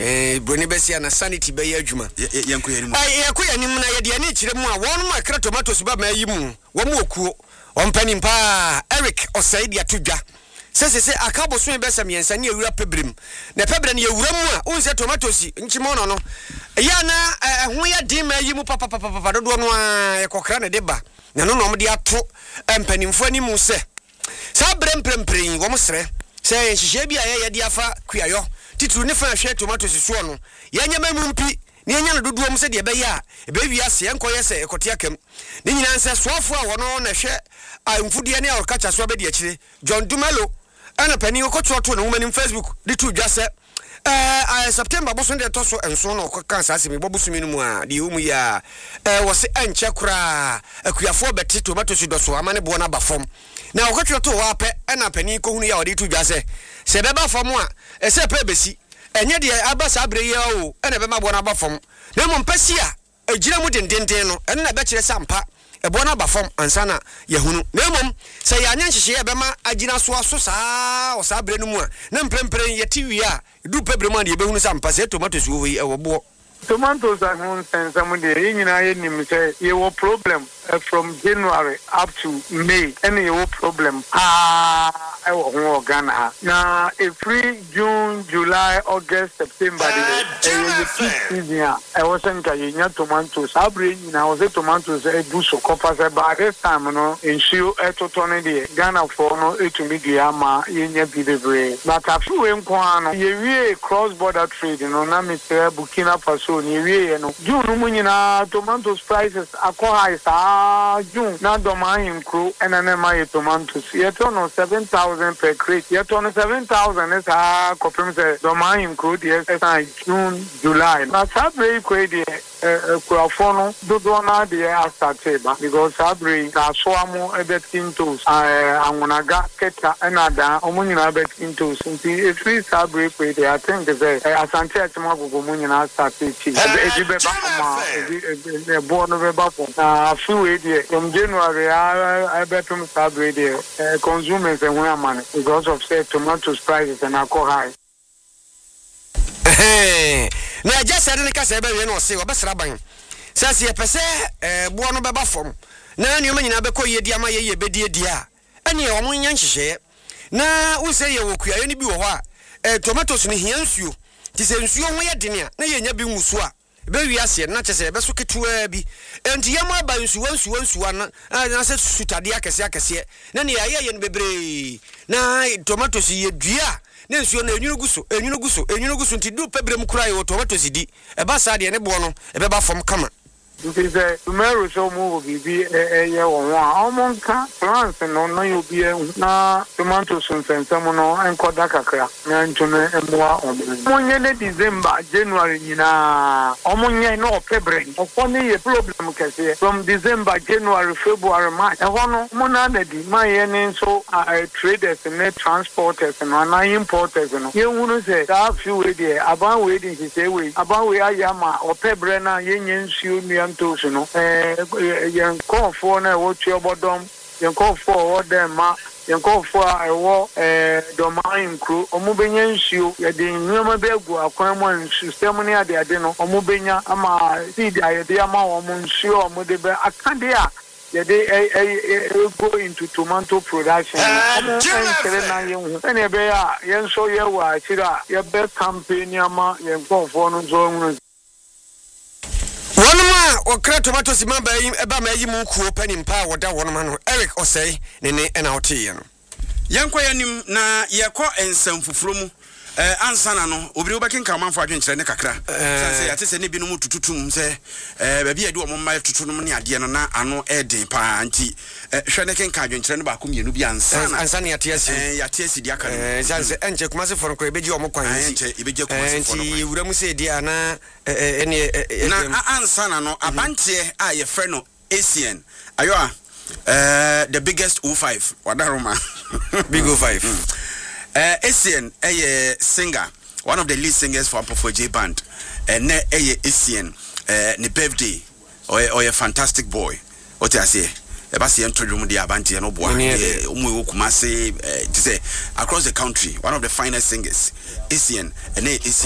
broni besia na sanity be adwuma yanko yanimu yakoya nim na ye de ani kire mu a won ma kra tomatoes ba ma yimu wo mu okuo ompani mpa Eric Osaidi atudwa sese akabo so be sam yensa ne awura pebrim na pebre ne awura mu a unse tomatoes nchimo no ya na ho ya di ma yimu papa dodo no a yakokra ne deba na no no de ato empanimfo ani mu se sa bremprempren wo mo sre se nhihye bia ye de afa kuayo titru ne fa hwe tomatoes so no ya nyama mu mpi ne nya no dodo mu se de be ya e be wi ase enkoye se ekote akam ne nyina nse soafo a wono na hwe amfudie ne a kacha so be de akire John Dumelo ana pani okoto no woman in Facebook de tu dwase September boso de to so enso no kan sa asemi bobusumi no mu a de umu ya wo se enche kura akuafo beti tomatoes do so amane bo na ba fom na okoto to wa pe ana pani ko hunu ya o de tu dwase se be ba fom a se pe besi enye de abasa abre ye o ena be ma bo na ba fom na mo mpasi a agira mu dendenden no ena na be kire sampa ebo na ba fom ansana yahunu na mom se ya anya nhihye e be ma agina so aso saa o saa bre no mu a na mprempren yeti wi a du pebre ma de be hunu sampa se tomatoes wo yi e wo bo tomatoes are non sense amude yinyina ye nim say ye wo problem from January up to May any wo problem I wo Ghana na every June July August September the season I wasn't kaya tomatoes abre nyina was tomatoes e do so kofa say by this time no ensure etotone de Ghana for no etumi dua ma yenya bidebre but afu enko ano ye wie cross border trade no na me say Burkina Faso ni wie no June mu nyina tomatoes prices high June na domain crew and an my tomatoes yet on 7,000 per crate yet on 7,000 is a confirm the domain crew yes June July na sabre kwedi kuafono dodo na de started because sabre ka so amo ebetintos anwonaga keta enada omunyina ebetintos nti efri sabre kwedi I think the asante atimo gogo munyina started chi ejibe ba ma e bono be ba fo afu from January I betum sabre de consumers and one man because of say tomatoes prices and alcohol high na just said ne kasa be we no se obesra ban sase ye pese bo no be ba fom na ne o nyina be ko ye dia ma ye be die dia ene o mo nya nhihye na wo se ye wo kuaye ni bi wo ho a tomatoes ne hia nsuo ti se nsuo ho ye dene a na ye nya bi nguso a be wi ase na chese be so ketua bi enti ye mo aba nsuo na se sutade akese na ne ye no bebre na tomatoes ye dua na nsuo na enyunu guso nti du pebrem kura ye tomatoes di e ba sa de ne bo no e be ba fom kama because tomorrow so move bibi ye won a omonka France no you be na tomatoes nsensem no enkoda kakra na ntune emwa omonye ne December January nyina omonye no February ofone ye problem kese from December January February March e hono mona na di ma ye ne so traders and transporters and importers no ye hunu se that few we dey aban we dey say we aban we ayama o February na ye nyensuo nua those no yen call for na what your bodom yen call for what them ma yen call for domain crew omubenya nsuo ye de nyoma begu akwan mo system ne ade no omubenya ama seed ayede ama wo nsuo omode be akade a ye de go into tomato production and be ya yen so ye wa chira ye be campaign ama yen call for no zo One okra tomatoes mamba eba ma yi mu kuo pani mpa woda wono ma no Eric Osei ne na ote ye no yankwa yanim na yekọ ensam fufuro mu ansana no obiri obakenka manfo adwenkyere ne kakra sanse yate se ne bi no mu tututum se ba bi ade o momma tutunum ne ade no na ano eden pa anti hwe ne kenka adwenkyere ne ba ko mienu bi ansana yate asi dia kan sanse enche kuma se for ko ebeji o mo kwan enche ebeji kuma se for no wura mu se dia na na ansana no abante a ye frɛ no ACN ayo the biggest O5 wadaroma big O5 ACN a singer, one of the lead singers for Ampofo J Band, and ACN ne birthday or a fantastic boy. What I say, the Bassian Trodum de Abanti and Obu Kumase, across the country, one of the finest singers, ACN and ACN.